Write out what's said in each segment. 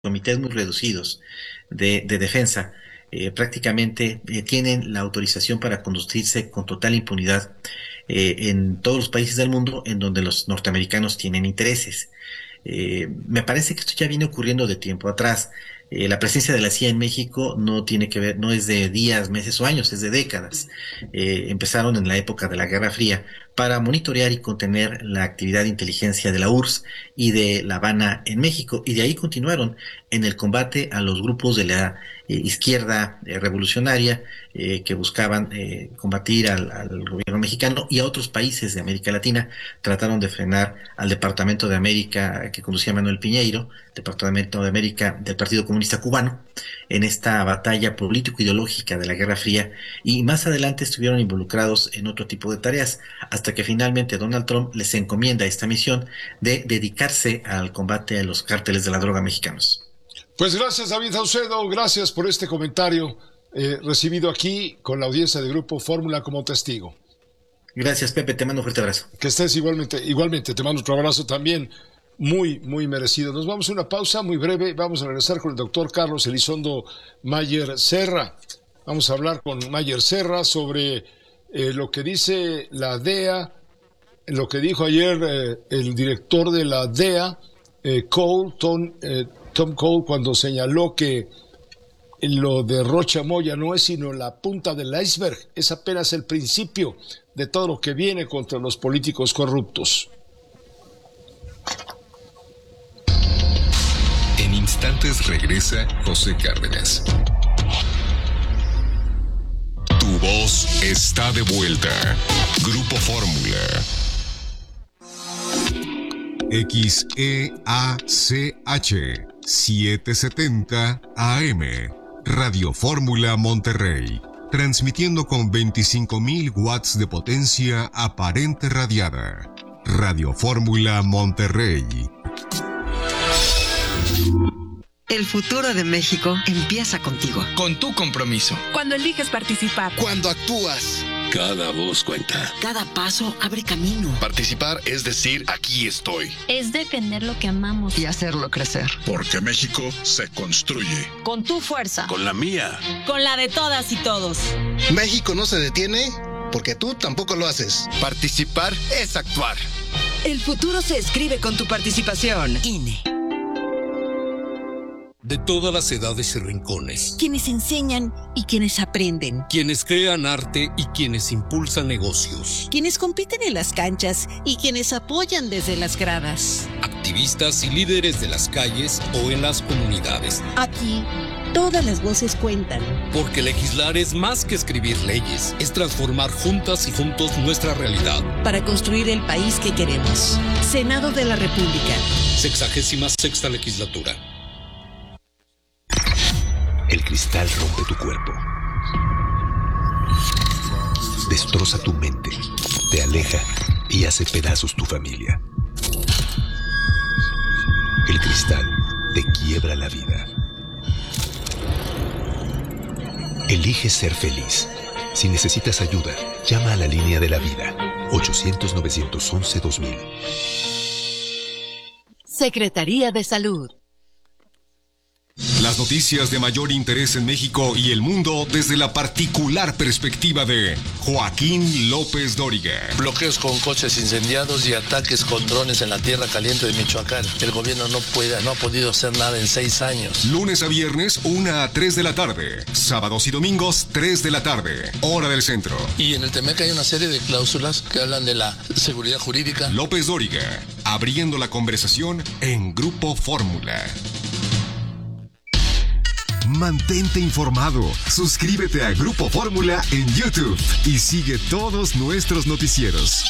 comités muy reducidos de defensa prácticamente tienen la autorización para conducirse con total impunidad en todos los países del mundo en donde los norteamericanos tienen intereses. Me parece que esto ya viene ocurriendo de tiempo atrás. La presencia de la CIA en México no tiene que ver, no es de días, meses o años, es de décadas. Empezaron en la época de la Guerra Fría para monitorear y contener la actividad de inteligencia de la URSS y de La Habana en México, y de ahí continuaron en el combate a los grupos de la izquierda revolucionaria que buscaban combatir al gobierno mexicano, y a otros países de América Latina. Trataron de frenar al Departamento de América que conducía Manuel Piñeiro, Departamento de América del Partido Comunista Cubano, en esta batalla político-ideológica de la Guerra Fría, y más adelante estuvieron involucrados en otro tipo de tareas, hasta que finalmente Donald Trump les encomienda esta misión de dedicarse al combate a los cárteles de la droga mexicanos. Pues gracias, David Saucedo, gracias por este comentario recibido aquí con la audiencia de Grupo Fórmula como testigo. Gracias, Pepe, te mando un fuerte abrazo. Que estés igualmente, te mando otro abrazo también, muy, muy merecido. Nos vamos a una pausa muy breve, vamos a regresar con el doctor Carlos Elizondo Mayer Serra. Vamos a hablar con Mayer Serra sobre lo que dice la DEA, lo que dijo ayer el director de la DEA, Tom Cole, cuando señaló que lo de Rocha Moya no es sino la punta del iceberg, es apenas el principio de todo lo que viene contra los políticos corruptos. En instantes regresa José Cárdenas. Tu voz está de vuelta. Grupo Fórmula. XEACH 770 AM. Radio Fórmula Monterrey. Transmitiendo con 25,000 watts de potencia aparente radiada. Radio Fórmula Monterrey. El futuro de México empieza contigo. Con tu compromiso. Cuando eliges participar. Cuando actúas. Cada voz cuenta. Cada paso abre camino. Participar es decir, aquí estoy. Es defender lo que amamos. Y hacerlo crecer. Porque México se construye. Con tu fuerza. Con la mía. Con la de todas y todos. México no se detiene porque tú tampoco lo haces. Participar es actuar. El futuro se escribe con tu participación. INE. De todas las edades y rincones. Quienes enseñan y quienes aprenden. Quienes crean arte y quienes impulsan negocios. Quienes compiten en las canchas y quienes apoyan desde las gradas. Activistas y líderes de las calles o en las comunidades. Aquí, todas las voces cuentan. Porque legislar es más que escribir leyes. Es transformar juntas y juntos nuestra realidad. Para construir el país que queremos. Senado de la República. 66ª legislatura. El cristal rompe tu cuerpo, destroza tu mente, te aleja y hace pedazos tu familia. El cristal te quiebra la vida. Elige ser feliz. Si necesitas ayuda, llama a la línea de la vida, 800-911-2000. Secretaría de Salud. Las noticias de mayor interés en México y el mundo desde la particular perspectiva de Joaquín López Dóriga. Bloqueos con coches incendiados y ataques con drones en la tierra caliente de Michoacán. El gobierno no ha podido hacer nada en 6 años. Lunes a viernes, 1 a 3 de la tarde. Sábados y domingos, 3 de la tarde. Hora del centro. Y en el TEMEC hay una serie de cláusulas que hablan de la seguridad jurídica. López Dóriga, abriendo la conversación en Grupo Fórmula. Mantente informado. Suscríbete a Grupo Fórmula en YouTube y sigue todos nuestros noticieros.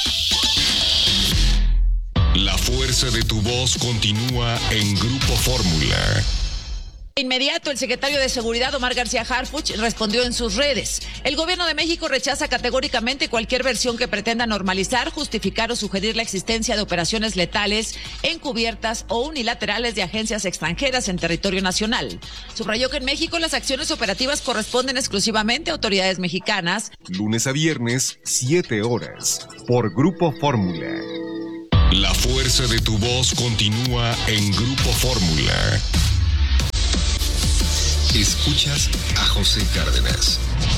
La fuerza de tu voz continúa en Grupo Fórmula. De inmediato, el secretario de Seguridad, Omar García Harfuch, respondió en sus redes. El gobierno de México rechaza categóricamente cualquier versión que pretenda normalizar, justificar o sugerir la existencia de operaciones letales, encubiertas o unilaterales de agencias extranjeras en territorio nacional. Subrayó que en México las acciones operativas corresponden exclusivamente a autoridades mexicanas. Lunes a viernes, 7 horas, por Grupo Fórmula. La fuerza de tu voz continúa en Grupo Fórmula. Escuchas a José Cárdenas.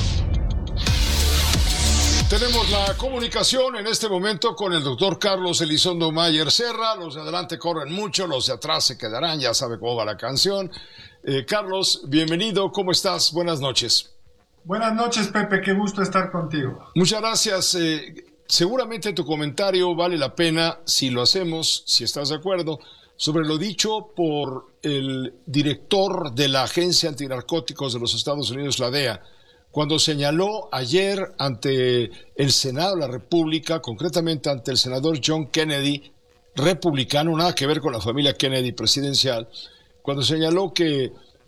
Tenemos la comunicación en este momento con el doctor Carlos Elizondo Mayer Serra. Los de adelante corren mucho, los de atrás se quedarán, ya sabe cómo va la canción. Carlos, bienvenido, ¿cómo estás? Buenas noches. Buenas noches, Pepe, qué gusto estar contigo. Muchas gracias. Seguramente tu comentario vale la pena si lo hacemos, si estás de acuerdo, sobre lo dicho por el director de la Agencia Antinarcóticos de los Estados Unidos, la DEA, cuando señaló ayer ante el Senado de la República, concretamente ante el senador John Kennedy, republicano, nada que ver con la familia Kennedy presidencial, cuando señaló que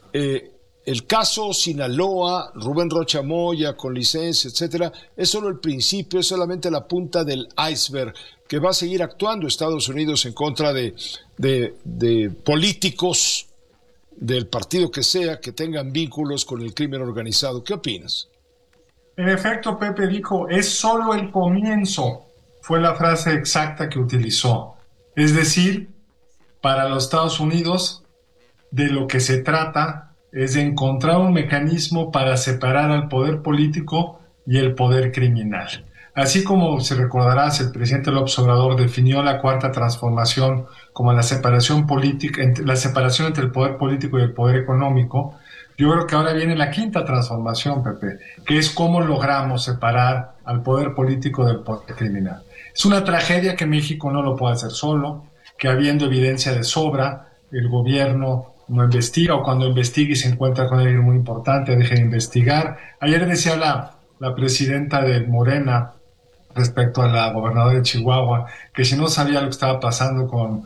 el caso Sinaloa, Rubén Rocha Moya, con licencia, etcétera, es solo el principio, es solamente la punta del iceberg, que va a seguir actuando Estados Unidos en contra de políticos del partido que sea, que tengan vínculos con el crimen organizado. ¿Qué opinas? En efecto, Pepe dijo, es solo el comienzo, fue la frase exacta que utilizó. Es decir, para los Estados Unidos, de lo que se trata es de encontrar un mecanismo para separar al poder político y el poder criminal. Así como, si recordarás, el presidente López Obrador definió la cuarta transformación como la separación política, la separación entre el poder político y el poder económico, yo creo que ahora viene la quinta transformación, Pepe, que es cómo logramos separar al poder político del poder criminal. Es una tragedia que México no lo puede hacer solo, que habiendo evidencia de sobra, el gobierno no investiga, o cuando investiga y se encuentra con alguien muy importante, deje de investigar. Ayer decía la presidenta de Morena, respecto a la gobernadora de Chihuahua, que si no sabía lo que estaba pasando con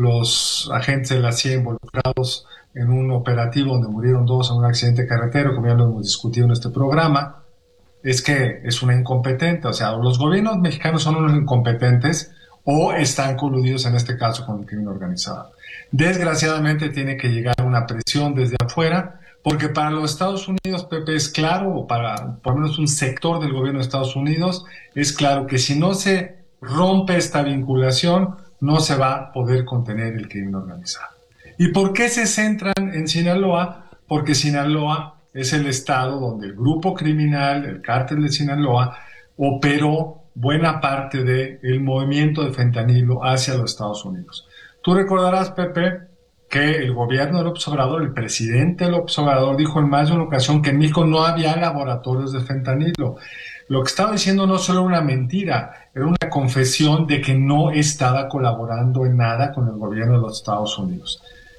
los agentes de la CIA involucrados en un operativo donde murieron 2 en un accidente carretero, como ya lo hemos discutido en este programa, es que es una incompetente. O sea, los gobiernos mexicanos son unos incompetentes o están coludidos en este caso con el crimen organizado. Desgraciadamente tiene que llegar una presión desde afuera, porque para los Estados Unidos, Pepe, es claro, o para por lo menos un sector del gobierno de Estados Unidos, es claro que si no se rompe esta vinculación, no se va a poder contener el crimen organizado. ¿Y por qué se centran en Sinaloa? Porque Sinaloa es el estado donde el grupo criminal, el cártel de Sinaloa, operó buena parte del movimiento de fentanilo hacia los Estados Unidos. Tú recordarás, Pepe, que el gobierno de López Obrador, el presidente López Obrador, dijo en más de una ocasión que en México no había laboratorios de fentanilo. Lo que estaba diciendo no solo era una mentira, era una confesión de que no estaba colaborando en nada con el gobierno de los Estados Unidos.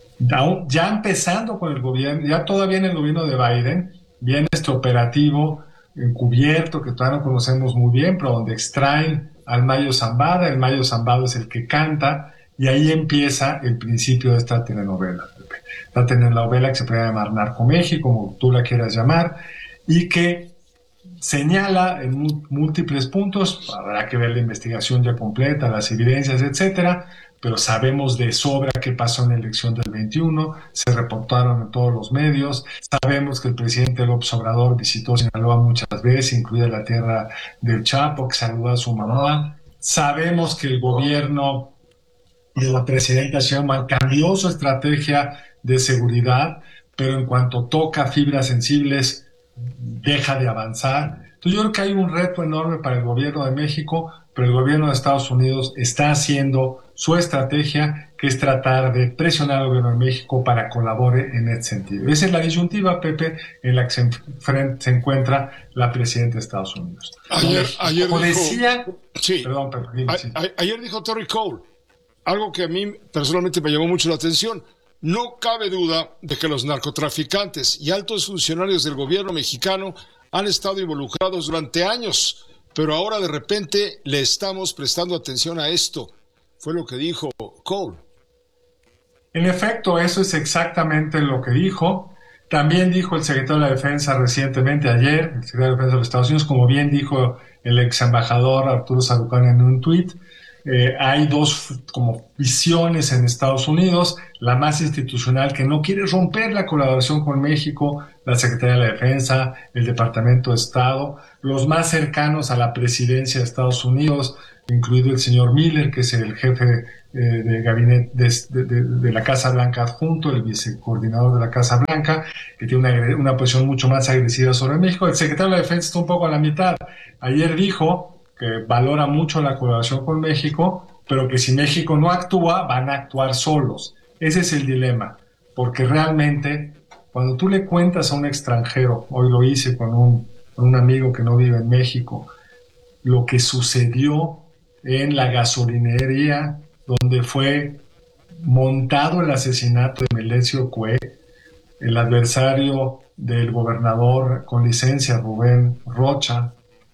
Ya empezando con el gobierno, ya todavía en el gobierno de Biden, viene este operativo encubierto que todavía no conocemos muy bien, pero donde extraen al Mayo Zambada. El Mayo Zambada es el que canta, y ahí empieza el principio de esta telenovela. La telenovela que se puede llamar Narcoméxico, como tú la quieras llamar, y que señala en múltiples puntos, habrá que ver la investigación ya completa, las evidencias, etcétera, pero sabemos de sobra qué pasó en la elección del 21, se reportaron en todos los medios, sabemos que el presidente López Obrador visitó Sinaloa muchas veces, incluida la tierra del Chapo, que saludó a su mamá, sabemos que el gobierno de la presidenta Sheinbaum cambió su estrategia de seguridad, pero en cuanto toca fibras sensibles, deja de avanzar. Entonces yo creo que hay un reto enorme para el gobierno de México, pero el gobierno de Estados Unidos está haciendo su estrategia, que es tratar de presionar al gobierno de México para colabore en ese sentido. Esa es la disyuntiva, Pepe, en la que se encuentra la presidenta de Estados Unidos. Ayer como dijo, decía... Sí, perdón, Pepe, sí. Ayer dijo Terry Cole, algo que a mí personalmente me llamó mucho la atención. No cabe duda de que los narcotraficantes y altos funcionarios del gobierno mexicano han estado involucrados durante años, pero ahora de repente le estamos prestando atención a esto. Fue lo que dijo Cole. En efecto, eso es exactamente lo que dijo. También dijo el secretario de la Defensa recientemente, ayer, el secretario de Defensa de los Estados Unidos, como bien dijo el ex embajador Arturo Sarucán en un tuit. Hay dos como visiones en Estados Unidos, la más institucional, que no quiere romper la colaboración con México, la Secretaría de la Defensa, el Departamento de Estado, los más cercanos a la presidencia de Estados Unidos, incluido el señor Miller, que es el jefe de gabinete de la Casa Blanca adjunto, el vicecoordinador de la Casa Blanca, que tiene una posición mucho más agresiva sobre México. El secretario de la Defensa está un poco a la mitad. Ayer dijo que valora mucho la colaboración con México, pero que si México no actúa, van a actuar solos. Ese es el dilema, porque realmente cuando tú le cuentas a un extranjero, hoy lo hice con un amigo que no vive en México, lo que sucedió en la gasolinería donde fue montado el asesinato de Melesio Cue, el adversario del gobernador con licencia Rubén Rocha,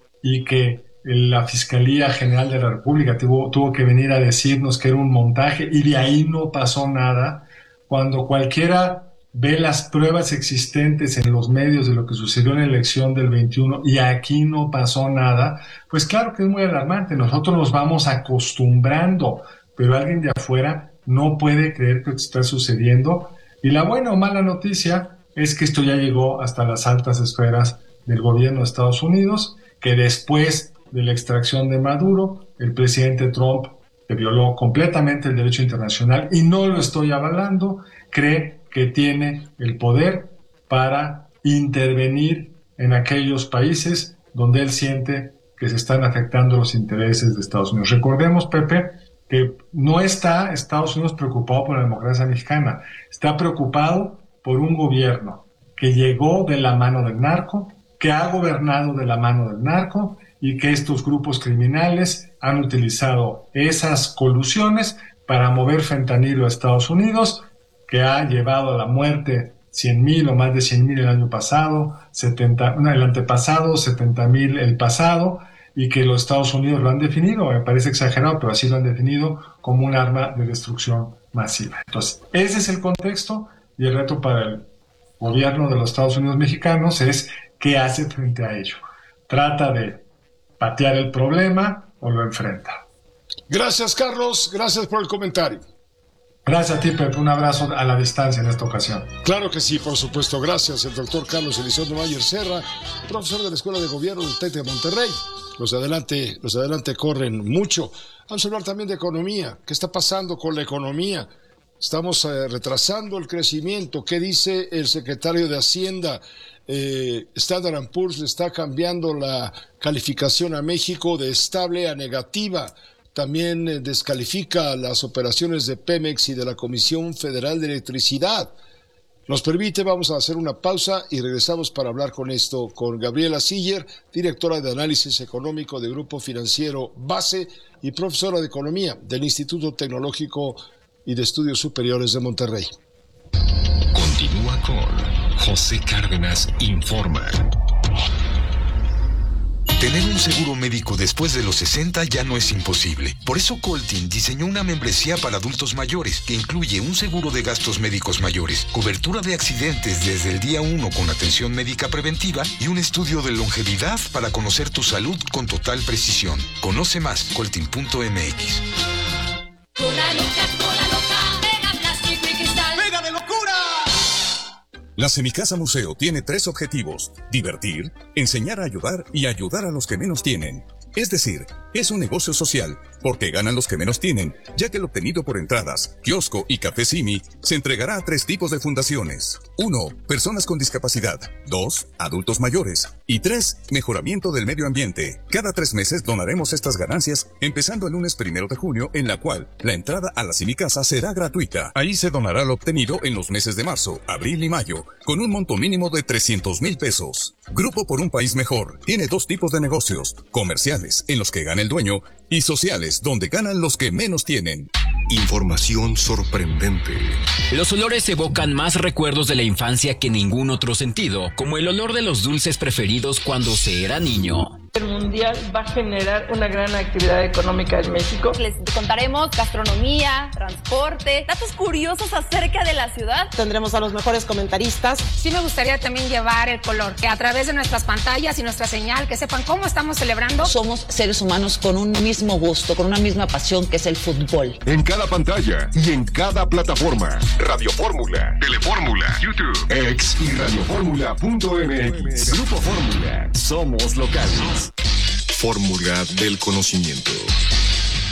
y que la Fiscalía General de la República tuvo que venir a decirnos que era un montaje, y de ahí no pasó nada. Cuando cualquiera ve las pruebas existentes en los medios de lo que sucedió en la elección del 21 y aquí no pasó nada, pues claro que es muy alarmante. Nosotros nos vamos acostumbrando, pero alguien de afuera no puede creer que esto está sucediendo. Y la buena o mala noticia es que esto ya llegó hasta las altas esferas del gobierno de Estados Unidos, que después de la extracción de Maduro, el presidente Trump, que violó completamente el derecho internacional, y no lo estoy avalando, cree que tiene el poder para intervenir en aquellos países donde él siente que se están afectando los intereses de Estados Unidos. Recordemos, Pepe, que no está Estados Unidos preocupado por la democracia mexicana, está preocupado por un gobierno que llegó de la mano del narco, que ha gobernado de la mano del narco, y que estos grupos criminales han utilizado esas colusiones para mover fentanilo a Estados Unidos, que ha llevado a la muerte 100,000 o más de 100,000 el año pasado, el antepasado, 70,000 el pasado, y que los Estados Unidos lo han definido, me parece exagerado, pero así lo han definido, como un arma de destrucción masiva. Entonces, ese es el contexto, y el reto para el gobierno de los Estados Unidos mexicanos es qué hace frente a ello. ¿Trata de patear el problema o lo enfrenta? Gracias, Carlos. Gracias por el comentario. Gracias a ti, Pepe. Un abrazo a la distancia en esta ocasión. Claro que sí, por supuesto. Gracias, el doctor Carlos Elizondo Mayer Serra, profesor de la Escuela de Gobierno del TEC de Monterrey. Los de adelante corren mucho. Vamos a hablar también de economía. ¿Qué está pasando con la economía? Estamos retrasando el crecimiento. ¿Qué dice el secretario de Hacienda? Standard & Poor's le está cambiando la calificación a México de estable a negativa. También descalifica las operaciones de Pemex y de la Comisión Federal de Electricidad. Nos permite, vamos a hacer una pausa y regresamos para hablar con esto con Gabriela Siller, directora de Análisis Económico de Grupo Financiero Base y profesora de Economía del Instituto Tecnológico y de Estudios Superiores de Monterrey. Continúa con José Cárdenas Informa. Tener un seguro médico después de los 60 ya no es imposible. Por eso Coltin diseñó una membresía para adultos mayores que incluye un seguro de gastos médicos mayores, cobertura de accidentes desde el día 1 con atención médica preventiva y un estudio de longevidad para conocer tu salud con total precisión. Conoce más, coltin.mx. La Semicasa Museo tiene 3 objetivos: divertir, enseñar a ayudar y ayudar a los que menos tienen. Es decir, es un negocio social, porque ganan los que menos tienen, ya que el obtenido por entradas, kiosco y café Simi se entregará a 3 tipos de fundaciones. 1. Personas con discapacidad. 2. Adultos mayores. Y 3. Mejoramiento del medio ambiente. Cada 3 meses donaremos estas ganancias, empezando el lunes 1 de junio, en la cual la entrada a la Semicasa será gratuita. Ahí se donará lo obtenido en los meses de marzo, abril y mayo, con un monto mínimo de 300,000 pesos. Grupo por un País Mejor tiene 2 tipos de negocios: comerciales, en los que gana el dueño, y sociales, donde ganan los que menos tienen. Información sorprendente. Los olores evocan más recuerdos de la infancia que ningún otro sentido, como el olor de los dulces preferidos cuando se era niño. El Mundial va a generar una gran actividad económica en México. Les contaremos gastronomía, transporte, datos curiosos acerca de la ciudad. Tendremos a los mejores comentaristas. Sí me gustaría también llevar el color, que a través de nuestras pantallas y nuestra señal, que sepan cómo estamos celebrando. Somos seres humanos con un mismo gusto, con una misma pasión, que es el fútbol. En cada pantalla y en cada plataforma. Radio Fórmula, Telefórmula, YouTube, X y radioformula.mx. Grupo Fórmula. Somos locales. Fórmula del conocimiento.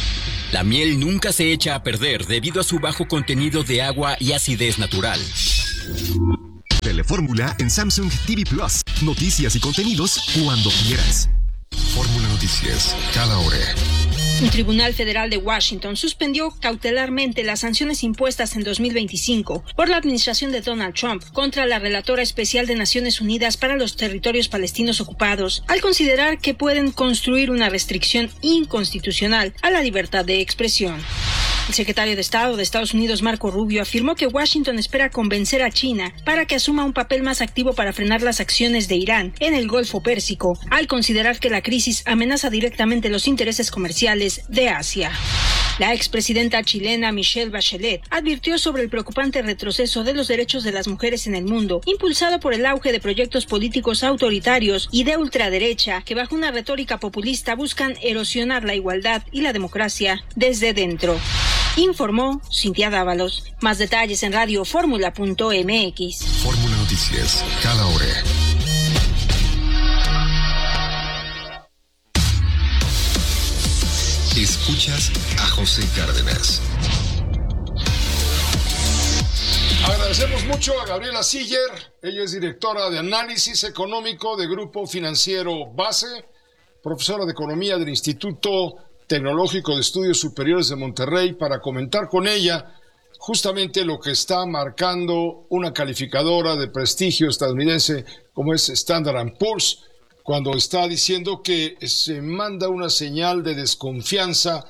La miel nunca se echa a perder debido a su bajo contenido de agua y acidez natural. Telefórmula en Samsung TV Plus. Noticias y contenidos cuando quieras. Fórmula Noticias, cada hora. Un tribunal federal de Washington suspendió cautelarmente las sanciones impuestas en 2025 por la administración de Donald Trump contra la relatora especial de Naciones Unidas para los territorios palestinos ocupados, al considerar que pueden construir una restricción inconstitucional a la libertad de expresión. El secretario de Estado de Estados Unidos, Marco Rubio, afirmó que Washington espera convencer a China para que asuma un papel más activo para frenar las acciones de Irán en el Golfo Pérsico, al considerar que la crisis amenaza directamente los intereses comerciales de Asia. La expresidenta chilena Michelle Bachelet advirtió sobre el preocupante retroceso de los derechos de las mujeres en el mundo, impulsado por el auge de proyectos políticos autoritarios y de ultraderecha que bajo una retórica populista buscan erosionar la igualdad y la democracia desde dentro. Informó Cintia Dávalos. Más detalles en radioformula.mx. Fórmula Noticias, cada hora. Escuchas a José Cárdenas. Agradecemos mucho a Gabriela Siller. Ella es directora de análisis económico de Grupo Financiero Base, profesora de economía del Instituto Tecnológico de Estudios Superiores de Monterrey, para comentar con ella justamente lo que está marcando una calificadora de prestigio estadounidense como es Standard & Poor's, cuando está diciendo que se manda una señal de desconfianza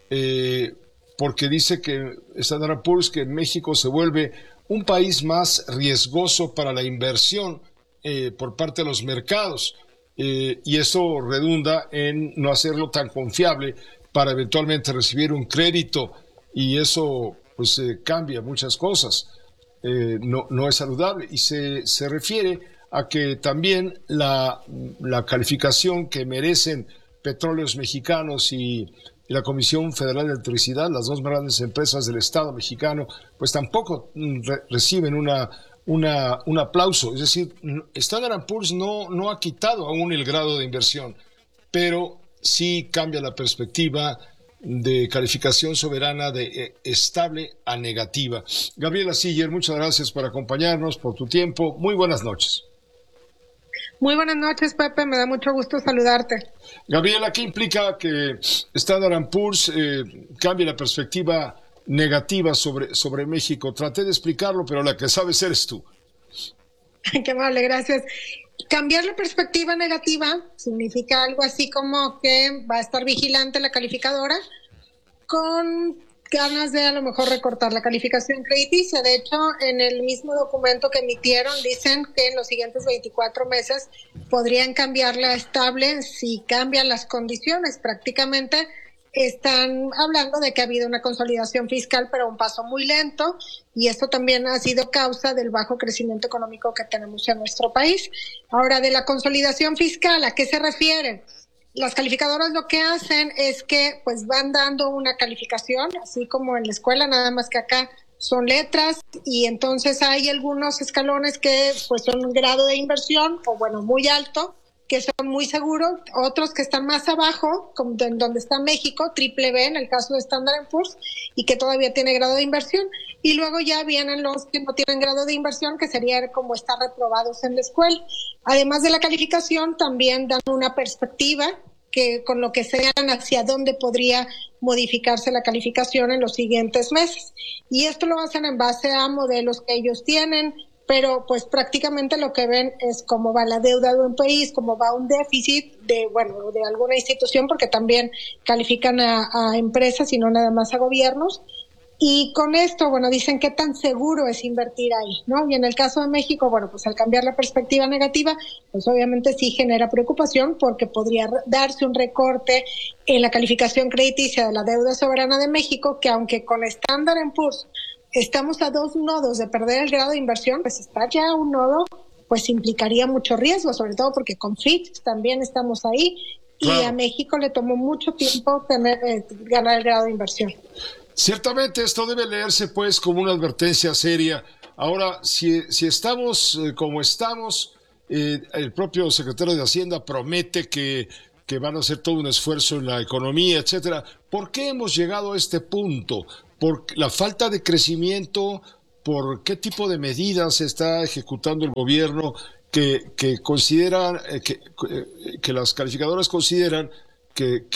porque dice que Standard & Poor's que México se vuelve un país más riesgoso para la inversión por parte de los mercados. Y eso redunda en no hacerlo tan confiable para eventualmente recibir un crédito, y eso pues cambia muchas cosas, no es saludable, y se refiere a que también la calificación que merecen Petróleos Mexicanos y la Comisión Federal de Electricidad, las dos grandes empresas del Estado mexicano, pues tampoco reciben un aplauso. Es decir, Standard & Poor's no ha quitado aún el grado de inversión, pero sí cambia la perspectiva de calificación soberana de estable a negativa. Gabriela Siller, muchas gracias por acompañarnos, por tu tiempo. Muy buenas noches. Muy buenas noches, Pepe. Me da mucho gusto saludarte. Gabriela, ¿qué implica que Standard & Poor's cambie la perspectiva negativa sobre México? Traté de explicarlo, pero la que sabes eres tú. Qué amable, gracias. Cambiar la perspectiva negativa significa algo así como que va a estar vigilante la calificadora con ganas de a lo mejor recortar la calificación crediticia. De hecho, en el mismo documento que emitieron dicen que en los siguientes 24 meses podrían cambiarla a estable si cambian las condiciones. Prácticamente están hablando de que ha habido una consolidación fiscal, pero a un paso muy lento, y esto también ha sido causa del bajo crecimiento económico que tenemos en nuestro país. Ahora, de la consolidación fiscal, ¿a qué se refiere? Las calificadoras lo que hacen es que pues van dando una calificación, así como en la escuela, nada más que acá son letras, y entonces hay algunos escalones que pues son un grado de inversión, o bueno, muy alto, que son muy seguros, otros que están más abajo, como donde está México, triple B en el caso de Standard & Poor's, y que todavía tiene grado de inversión, y luego ya vienen los que no tienen grado de inversión, que sería como estar reprobados en la escuela. Además de la calificación, también dan una perspectiva que con lo que sean hacia dónde podría modificarse la calificación en los siguientes meses. Y esto lo hacen en base a modelos que ellos tienen, pero pues prácticamente lo que ven es cómo va la deuda de un país, cómo va un déficit de alguna institución, porque también califican a empresas y no nada más a gobiernos. Y con esto, dicen qué tan seguro es invertir ahí, ¿no? Y en el caso de México, pues al cambiar la perspectiva negativa, pues obviamente sí genera preocupación, porque podría darse un recorte en la calificación crediticia de la deuda soberana de México, que aunque con Standard & Poor's estamos a 2 nodos de perder el grado de inversión, pues estar ya a un nodo, pues implicaría mucho riesgo, sobre todo porque con Fitch también estamos ahí, claro. Y a México le tomó mucho tiempo ganar el grado de inversión. Ciertamente esto debe leerse pues como una advertencia seria. Ahora, si estamos como estamos, el propio secretario de Hacienda promete que van a hacer todo un esfuerzo en la economía, etcétera. ¿Por qué hemos llegado a este punto? ¿Por la falta de crecimiento? ¿Por qué tipo de medidas está ejecutando el gobierno que consideran, que las calificadoras consideran que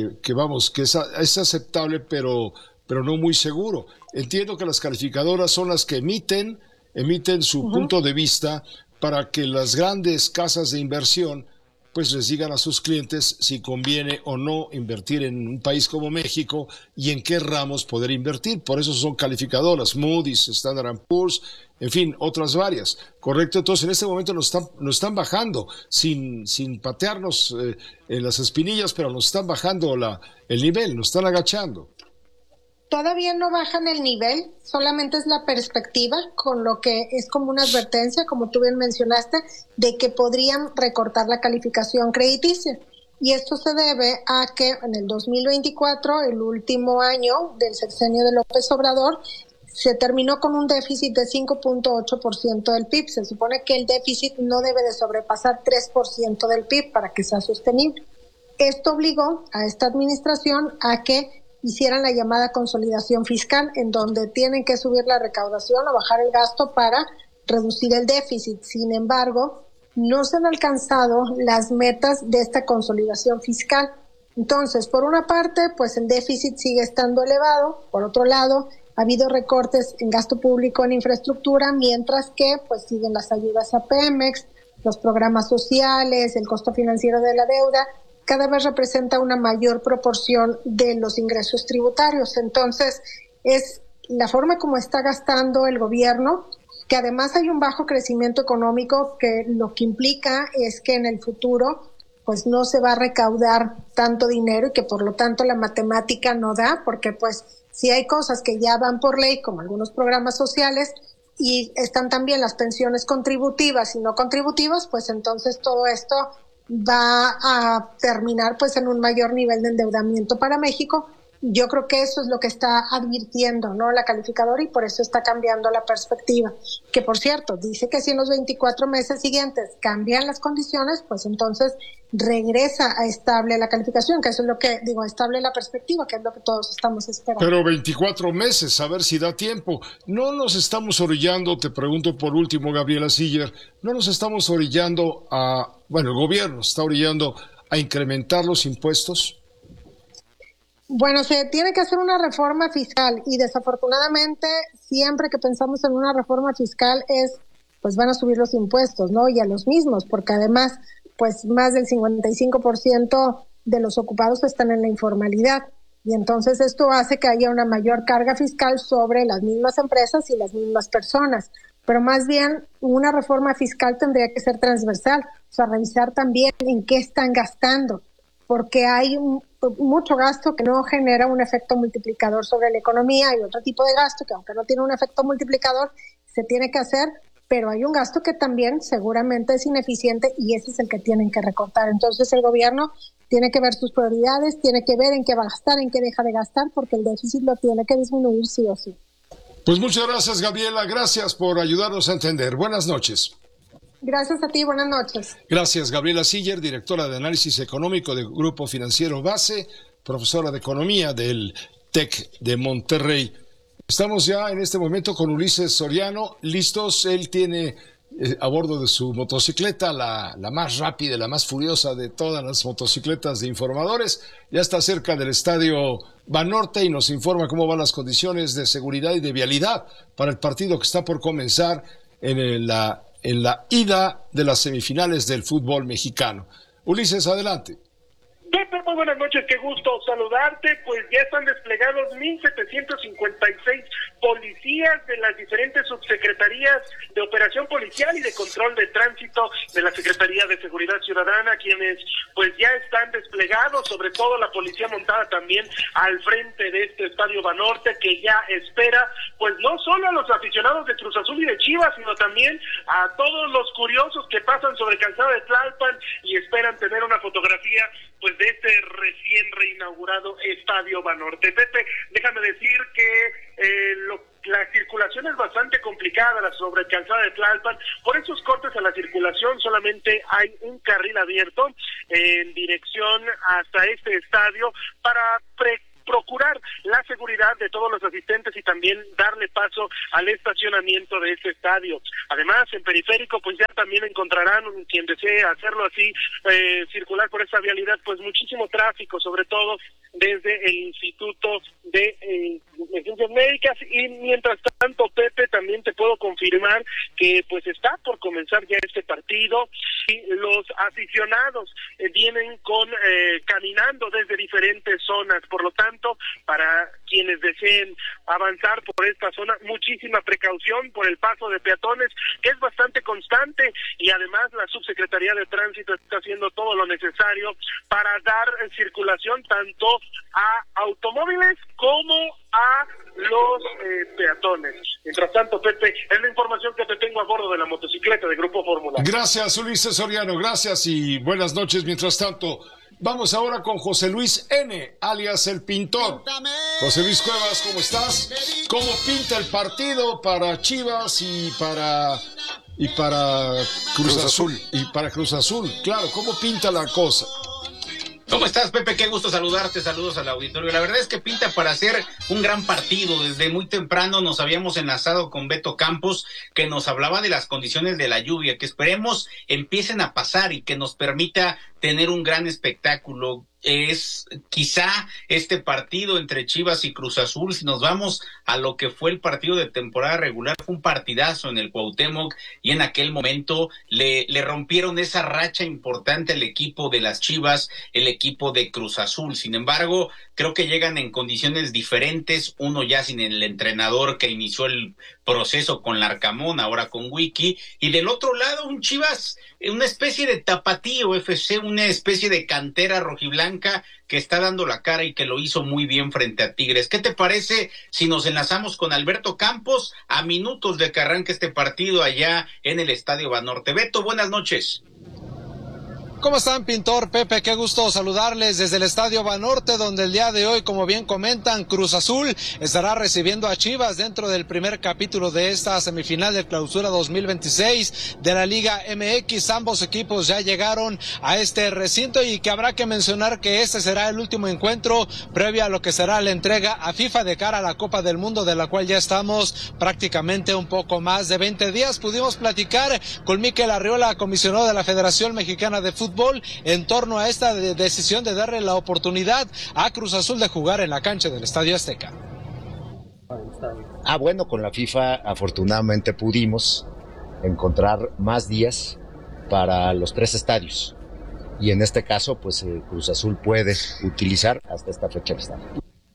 es aceptable, pero no muy seguro? Entiendo que las calificadoras son las que emiten su punto de vista para que las grandes casas de inversión pues les digan a sus clientes si conviene o no invertir en un país como México y en qué ramos poder invertir. Por eso son calificadoras, Moody's, Standard & Poor's, en fin, otras varias. ¿Correcto? Entonces, en este momento nos están bajando, sin patearnos en las espinillas, pero nos están bajando el nivel, nos están agachando. Todavía no bajan el nivel, solamente es la perspectiva, con lo que es como una advertencia, como tú bien mencionaste, de que podrían recortar la calificación crediticia. Y esto se debe a que en el 2024, el último año del sexenio de López Obrador, se terminó con un déficit de 5.8% del PIB. Se supone que el déficit no debe de sobrepasar 3% del PIB para que sea sostenible. Esto obligó a esta administración a que hicieran la llamada consolidación fiscal, en donde tienen que subir la recaudación o bajar el gasto para reducir el déficit. Sin embargo, no se han alcanzado las metas de esta consolidación fiscal. Entonces, por una parte, pues el déficit sigue estando elevado. Por otro lado, ha habido recortes en gasto público en infraestructura, mientras que pues siguen las ayudas a Pemex, los programas sociales, el costo financiero de la deuda, cada vez representa una mayor proporción de los ingresos tributarios. Entonces, es la forma como está gastando el gobierno, que además hay un bajo crecimiento económico, que lo que implica es que en el futuro pues no se va a recaudar tanto dinero y que por lo tanto la matemática no da, porque pues si hay cosas que ya van por ley, como algunos programas sociales, y están también las pensiones contributivas y no contributivas, pues entonces todo esto va a terminar pues en un mayor nivel de endeudamiento para México. Yo creo que eso es lo que está advirtiendo, ¿no?, la calificadora, y por eso está cambiando la perspectiva. Que por cierto, dice que si en los 24 meses siguientes cambian las condiciones, pues entonces regresa a estable la calificación, que eso es lo que digo, estable la perspectiva, que es lo que todos estamos esperando. Pero 24 meses, a ver si da tiempo. No nos estamos orillando, te pregunto por último, Gabriela Siller, no nos estamos orillando el gobierno está orillando a incrementar los impuestos. Bueno, se tiene que hacer una reforma fiscal y desafortunadamente siempre que pensamos en una reforma fiscal pues van a subir los impuestos, ¿no? Y a los mismos, porque además pues más del 55% de los ocupados están en la informalidad y entonces esto hace que haya una mayor carga fiscal sobre las mismas empresas y las mismas personas. Pero más bien una reforma fiscal tendría que ser transversal, o sea, revisar también en qué están gastando, porque hay mucho gasto que no genera un efecto multiplicador sobre la economía. Hay otro tipo de gasto que, aunque no tiene un efecto multiplicador, se tiene que hacer, pero hay un gasto que también seguramente es ineficiente y ese es el que tienen que recortar. Entonces el gobierno tiene que ver sus prioridades, tiene que ver en qué va a gastar, en qué deja de gastar, porque el déficit lo tiene que disminuir sí o sí. Pues muchas gracias, Gabriela, gracias por ayudarnos a entender. Buenas noches. Gracias a ti, buenas noches. Gracias, Gabriela Siller, directora de Análisis Económico del Grupo Financiero Base, profesora de Economía del TEC de Monterrey. Estamos ya en este momento con Ulises Soriano, listos. Él tiene a bordo de su motocicleta, la más rápida, la más furiosa de todas las motocicletas de informadores. Ya está cerca del Estadio Banorte y nos informa cómo van las condiciones de seguridad y de vialidad para el partido que está por comenzar en la ida de las semifinales del fútbol mexicano. Ulises, adelante. Pepe, muy buenas noches, qué gusto saludarte. Pues ya están desplegados 1,756 policías de las diferentes subsecretarías de operación policial y de control de tránsito de la Secretaría de Seguridad Ciudadana, quienes pues ya están desplegados, sobre todo la policía montada también al frente de este Estadio Banorte, que ya espera pues no solo a los aficionados de Cruz Azul y de Chivas, sino también a todos los curiosos que pasan sobre Calzada de Tlalpan y esperan tener una fotografía pues de este recién reinaugurado Estadio Banorte. Pepe, déjame decir que la circulación es bastante complicada sobre Calzada de Tlalpan. Por esos cortes a la circulación solamente hay un carril abierto en dirección hasta este estadio para procurar la seguridad de todos los asistentes y también darle paso al estacionamiento de este estadio. Además, en Periférico, pues ya también encontrarán, quien desee hacerlo así, circular por esta vialidad, pues muchísimo tráfico, sobre todo desde el Instituto de Ciencias Médicas. Y mientras tanto, Pepe, también te puedo confirmar que pues está por comenzar ya este partido y los aficionados vienen caminando desde diferentes zonas. Por lo tanto, para quienes deseen avanzar por esta zona, muchísima precaución por el paso de peatones, que es bastante constante, y además la Subsecretaría de Tránsito está haciendo todo lo necesario para dar circulación tanto a automóviles como a los peatones. Mientras tanto, Pepe, es la información que te tengo a bordo de la motocicleta de Grupo Fórmula. Gracias, Ulises Soriano, gracias y buenas noches. Mientras tanto, vamos ahora con José Luis N., alias El Pintor. José Luis Cuevas, ¿cómo estás? ¿Cómo pinta el partido para Chivas y para Cruz Azul? Y para Cruz Azul, claro, ¿cómo pinta la cosa? ¿Cómo estás, Pepe? Qué gusto saludarte, saludos al auditorio. La verdad es que pinta para hacer un gran partido. Desde muy temprano nos habíamos enlazado con Beto Campos, que nos hablaba de las condiciones de la lluvia, que esperemos empiecen a pasar y que nos permita tener un gran espectáculo. Es quizá este partido entre Chivas y Cruz Azul, si nos vamos a lo que fue el partido de temporada regular, fue un partidazo en el Cuauhtémoc, y en aquel momento le rompieron esa racha importante al equipo de las Chivas, el equipo de Cruz Azul. Sin embargo, creo que llegan en condiciones diferentes, uno ya sin el entrenador que inició el proceso con Larcamón, ahora con Wiki, y del otro lado un Chivas, una especie de Tapatío FC, una especie de cantera rojiblanca que está dando la cara y que lo hizo muy bien frente a Tigres. ¿Qué te parece si nos enlazamos con Alberto Campos a minutos de que arranque este partido allá en el Estadio Banorte? Beto, buenas noches. ¿Cómo están, Pintor, Pepe? Qué gusto saludarles desde el Estadio Banorte, donde el día de hoy, como bien comentan, Cruz Azul estará recibiendo a Chivas dentro del primer capítulo de esta semifinal de Clausura 2026 de la Liga MX. Ambos equipos ya llegaron a este recinto y que habrá que mencionar que este será el último encuentro previo a lo que será la entrega a FIFA de cara a la Copa del Mundo, de la cual ya estamos prácticamente un poco más de 20 días. Pudimos platicar con Mikel Arriola, comisionado de la Federación Mexicana de Fútbol, en torno a esta decisión de darle la oportunidad a Cruz Azul de jugar en la cancha del Estadio Azteca. Bueno, con la FIFA afortunadamente pudimos encontrar más días para los 3 estadios, y en este caso pues Cruz Azul puede utilizar hasta esta fecha el estadio.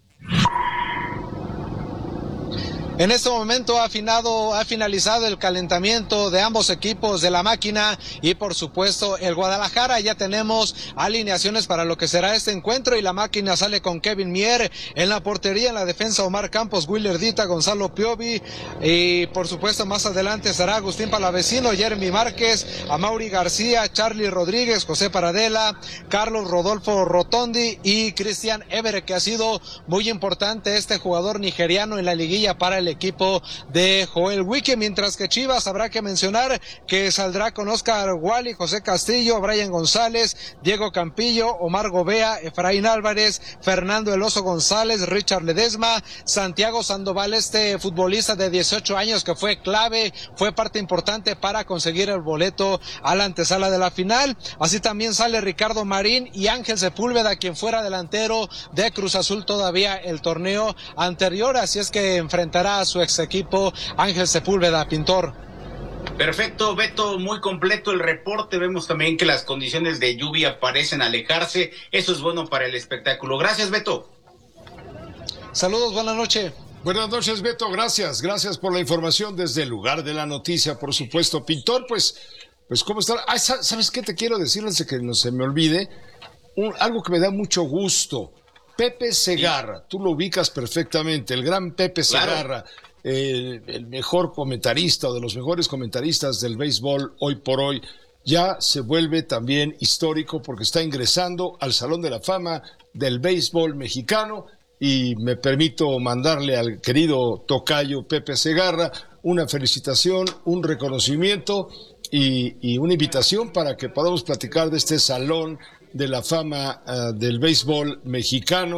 En este momento ha finalizado el calentamiento de ambos equipos de la máquina, y por supuesto el Guadalajara. Ya tenemos alineaciones para lo que será este encuentro, y la máquina sale con Kevin Mier en la portería, en la defensa Omar Campos, Willer Dita, Gonzalo Piovi, y por supuesto más adelante estará Agustín Palavecino, Jeremy Márquez, Amaury García, Charlie Rodríguez, José Paradela, Carlos Rodolfo Rotondi y Cristian Evere, que ha sido muy importante este jugador nigeriano en la liguilla para el equipo de Joel Wiki. Mientras que Chivas, habrá que mencionar que saldrá con Oscar Wally, José Castillo, Brian González, Diego Campillo, Omar Gobea, Efraín Álvarez, Fernando El Oso González, Richard Ledesma, Santiago Sandoval, este futbolista de 18 años que fue clave, fue parte importante para conseguir el boleto a la antesala de la final. Así también sale Ricardo Marín y Ángel Sepúlveda, quien fuera delantero de Cruz Azul todavía el torneo anterior, así es que enfrentará a su ex equipo Ángel Sepúlveda, Pintor. Perfecto, Beto, muy completo el reporte. Vemos también que las condiciones de lluvia parecen alejarse. Eso es bueno para el espectáculo. Gracias, Beto. Saludos, buenas noches. Buenas noches, Beto, gracias por la información desde el lugar de la noticia, por supuesto. Pintor, pues ¿cómo está? ¿Sabes qué te quiero decir? Antes de que no se me olvide, algo que me da mucho gusto. Pepe Segarra, tú lo ubicas perfectamente, el gran Pepe Segarra, el mejor comentarista o de los mejores comentaristas del béisbol hoy por hoy, ya se vuelve también histórico porque está ingresando al Salón de la Fama del béisbol mexicano, y me permito mandarle al querido tocayo Pepe Segarra una felicitación, un reconocimiento y una invitación para que podamos platicar de este Salón de la Fama del béisbol mexicano,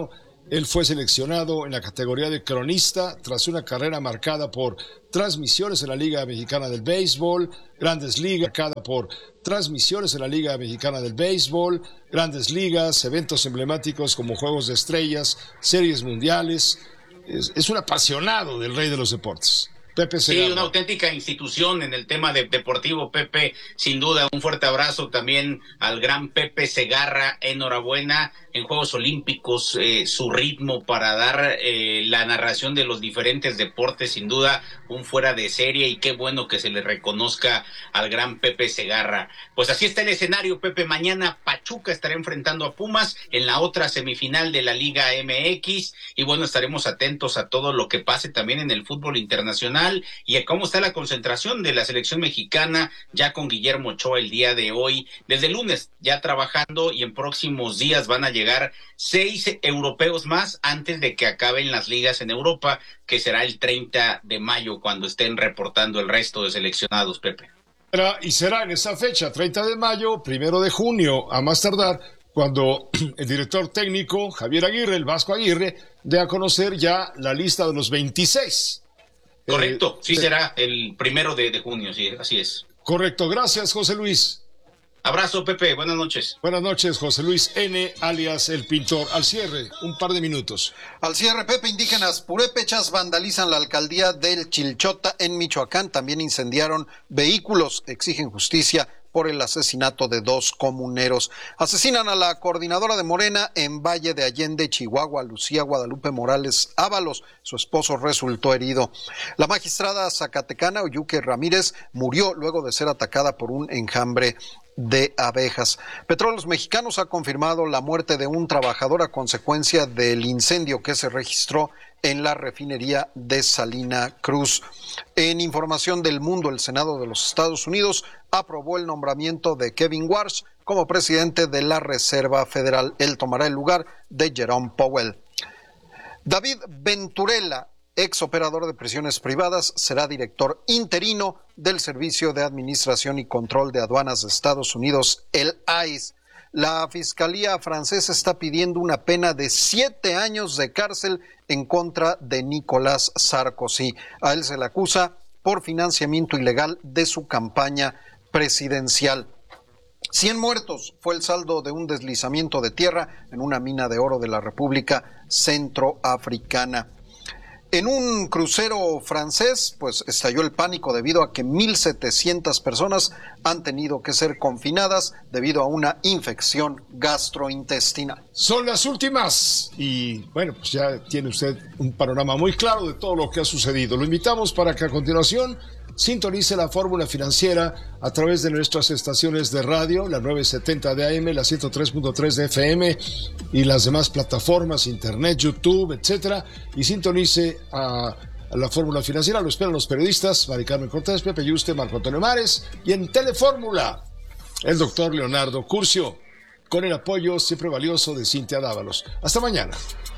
Él fue seleccionado en la categoría de cronista tras una carrera marcada por transmisiones en la Liga Mexicana del Béisbol, Grandes Ligas, marcada por transmisiones en la Liga Mexicana del Béisbol, Grandes Ligas, eventos emblemáticos como Juegos de Estrellas, series mundiales. Es un apasionado del rey de los deportes. Pepe Segarra. Sí, una auténtica institución en el tema deportivo, Pepe, sin duda. Un fuerte abrazo también al gran Pepe Segarra, enhorabuena en Juegos Olímpicos, su ritmo para dar la narración de los diferentes deportes, sin duda un fuera de serie, y qué bueno que se le reconozca al gran Pepe Segarra. Pues así está el escenario, Pepe. Mañana Pachuca estará enfrentando a Pumas en la otra semifinal de la Liga MX, y bueno, estaremos atentos a todo lo que pase también en el fútbol internacional y a cómo está la concentración de la selección mexicana, ya con Guillermo Ochoa el día de hoy, desde el lunes ya trabajando, y en próximos días van a llegar 6 europeos más antes de que acaben las ligas en Europa, que será el 30 de mayo cuando estén reportando el resto de seleccionados, Pepe. Y será en esa fecha, 30 de mayo, 1 de junio, a más tardar, cuando el director técnico, Javier Aguirre, el Vasco Aguirre, dé a conocer ya la lista de los 26. Correcto, sí será el 1 de junio, sí, así es. Correcto, gracias, José Luis. Abrazo, Pepe, buenas noches. Buenas noches, José Luis N., alias El Pintor. Al cierre, un par de minutos. Al cierre, Pepe, indígenas purépechas vandalizan la alcaldía del Chilchota en Michoacán. También incendiaron vehículos, exigen justicia por el asesinato de 2 comuneros. Asesinan a la coordinadora de Morena en Valle de Allende, Chihuahua, Lucía Guadalupe Morales Ábalos. Su esposo resultó herido. La magistrada zacatecana Oyuque Ramírez murió luego de ser atacada por un enjambre de abejas. Petróleos Mexicanos ha confirmado la muerte de un trabajador a consecuencia del incendio que se registró en la refinería de Salina Cruz. En información del mundo, el Senado de los Estados Unidos aprobó el nombramiento de Kevin Warsh como presidente de la Reserva Federal. Él tomará el lugar de Jerome Powell. David Venturella, ex operador de prisiones privadas, será director interino del Servicio de Administración y Control de Aduanas de Estados Unidos, el ICE. La Fiscalía francesa está pidiendo una pena de 7 años de cárcel en contra de Nicolas Sarkozy. A él se le acusa por financiamiento ilegal de su campaña presidencial. 100 muertos fue el saldo de un deslizamiento de tierra en una mina de oro de la República Centroafricana. En un crucero francés, pues estalló el pánico debido a que 1,700 personas han tenido que ser confinadas debido a una infección gastrointestinal. Son las últimas y bueno, pues ya tiene usted un panorama muy claro de todo lo que ha sucedido. Lo invitamos para que a continuación sintonice la fórmula financiera a través de nuestras estaciones de radio, la 970 de AM, la 103.3 de FM y las demás plataformas, internet, YouTube, etcétera, y sintonice a la fórmula financiera. Lo esperan los periodistas Mari Carmen Cortés, Pepe Yuste, Marco Antonio Mares, y en Telefórmula el doctor Leonardo Curcio, con el apoyo siempre valioso de Cintia Dávalos. Hasta mañana.